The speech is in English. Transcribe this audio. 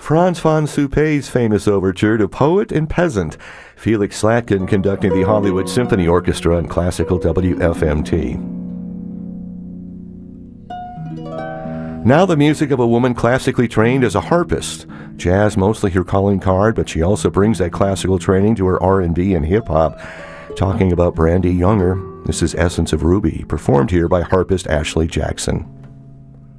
Franz von Suppé's famous overture to Poet and Peasant, Felix Slatkin conducting the Hollywood Symphony Orchestra on classical WFMT. Now the music of a woman classically trained as a harpist. Jazz mostly her calling card, but she also brings that classical training to her R&B and hip-hop. Talking about Brandy Younger, this is Essence of Ruby, performed here by harpist Ashley Jackson.